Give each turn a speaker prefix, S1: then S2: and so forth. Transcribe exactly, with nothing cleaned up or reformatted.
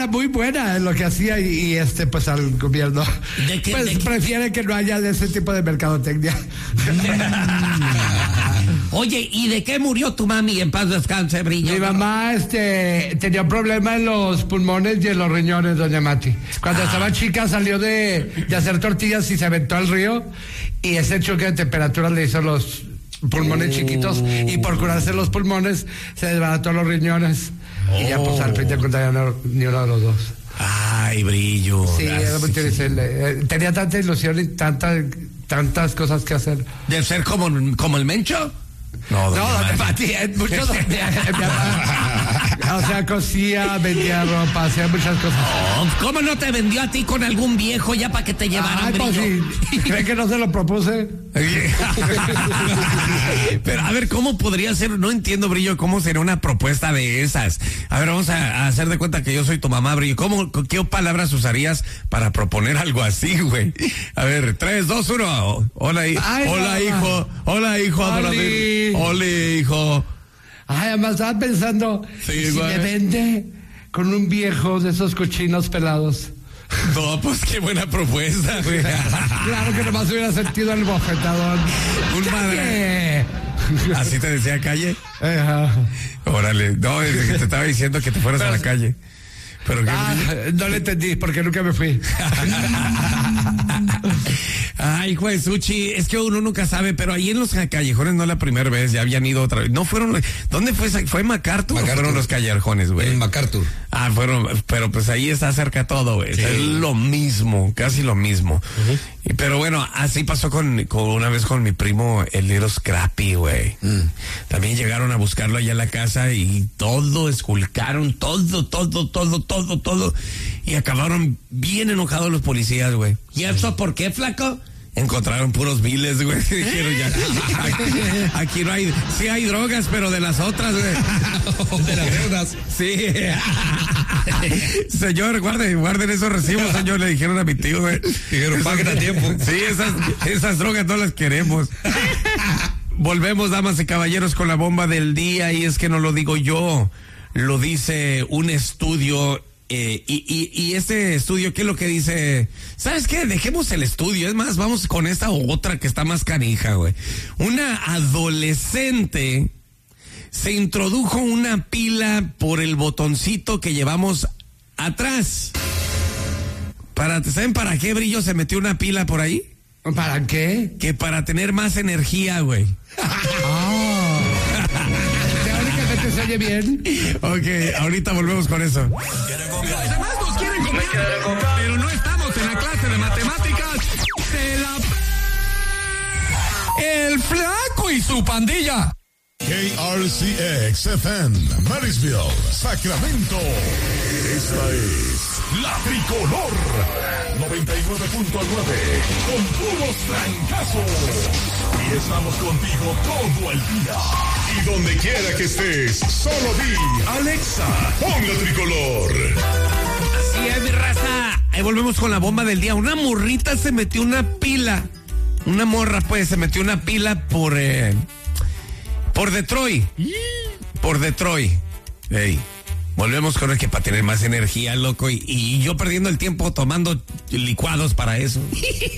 S1: muy buena en lo que hacía y, y este, pues al gobierno,
S2: ¿De qué,
S1: pues
S2: de
S1: prefiere
S2: qué?
S1: que no haya de ese tipo de mercadotecnia.
S2: Oye, ¿y de qué murió tu mami? En paz descanse, Brillo.
S1: Mi mamá, este, tenía un problema en los pulmones y en los riñones, doña Mati. Cuando ah. estaba chica salió de, de hacer tortillas y se aventó al río y ese choque de temperatura le hizo los pulmones oh. chiquitos y por curarse los pulmones se desbarató los riñones oh. y ya pues al fin de cuentas ya no, ni uno de los dos.
S2: Ay, Brillo.
S1: Sí, era muy difícil. Tenía tanta ilusión y tanta, tantas cosas que hacer.
S2: ¿De ser como, como el Mencho?
S1: No, no, doña Mati, muchos. O sea, cosía, vendía ropa, hacía muchas cosas.
S2: Oh, ¿cómo no te vendió a ti con algún viejo ya para que te llevaran? Ay, pues
S1: sí. ¿Cree que no se lo propuse?
S2: Pero a ver, ¿cómo podría ser? No entiendo, Brillo, cómo sería una propuesta de esas. A ver, vamos a, a hacer de cuenta que yo soy tu mamá, Brillo. ¿Cómo, qué palabras usarías para proponer algo así, güey? A ver, tres, dos, uno. Hola, hi- Ay, hola, no, hijo. Hola, hijo. Hola, hola, hijo.
S1: Ay, además estaba pensando, sí, si me vende con un viejo de esos cochinos pelados.
S2: No, pues qué buena propuesta, güey.
S1: Claro que nomás hubiera sentido el bofetadón.
S2: Un madre. ¿Así te decía calle?
S1: Ajá.
S2: Órale, no, desde que te estaba diciendo que te fueras Pero, a la calle. Pero que
S1: ah, no le entendí, porque nunca me fui.
S2: Ay, hijo de Suchi, es que uno nunca sabe, pero ahí en los callejones no la primera vez, ya habían ido otra vez. No fueron, ¿dónde fue? ¿Fue MacArthur, MacArthur. o fueron los callejones, güey?
S3: En MacArthur.
S2: Ah, fueron, pero pues ahí está cerca todo, güey. Sí. Es lo mismo, casi lo mismo. Uh-huh. Y, pero bueno, así pasó con, con una vez con mi primo, el Little Scrappy, güey. Mm. También llegaron a buscarlo allá en la casa y todo, esculcaron, todo, todo, todo, todo, todo. Y acabaron bien enojados los policías, güey. ¿Y eso por qué, flaco? Encontraron puros miles, güey. Dijeron ya, aquí, aquí no hay, sí hay drogas, pero de las otras, güey.
S3: De las deudas.
S2: Sí. Señor, guarden, guarden esos recibos, señor, le dijeron a mi tío, güey.
S3: Dijeron, paguen a tiempo.
S2: Sí, esas, esas drogas no las queremos. Volvemos, damas y caballeros, con la bomba del día, y es que no lo digo yo, lo dice un estudio. Eh, y, y, y este estudio, ¿qué es lo que dice? ¿Sabes qué? Dejemos el estudio. Es más, vamos con esta otra que está más canija, güey. Una adolescente se introdujo una pila por el botoncito que llevamos atrás. Para, ¿saben para qué, Brillo, se metió una pila por ahí?
S1: ¿Para qué?
S2: Que para tener más energía, güey.
S1: Oh. ¿Teóricamente se oye bien?
S2: Ok, ahorita volvemos con eso.
S4: Los demás nos quieren comer, pero no estamos en la clase de matemáticas. Se la... El Flaco y su pandilla.
S5: K R C X F M, Marysville, Sacramento. Esta es La Tricolor noventa y nueve punto nueve, con puros trancazos. Y estamos contigo todo el día. Y donde quiera que estés, solo di, Alexa, pon La Tricolor.
S2: Así es, mi raza. Ahí volvemos con la bomba del día. Una morrita se metió una pila. Una morra, pues, se metió una pila por... Eh, Por Detroit. Por Detroit. Ey. Volvemos con el que para tener más energía, loco. Y, y yo perdiendo el tiempo tomando licuados para eso.